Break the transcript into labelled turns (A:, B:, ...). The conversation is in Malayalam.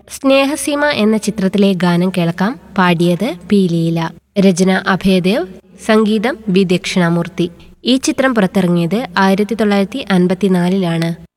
A: സ്നേഹസീമ എന്ന ചിത്രത്തിലെ ഗാനം കേൾക്കാം. പാടിയത് പി ലീല. രചന അഭയദേവ്, സംഗീതം വി ദക്ഷിണാമൂർത്തി. ഈ ചിത്രം പുറത്തിറങ്ങിയത് 1954-ലാണ്.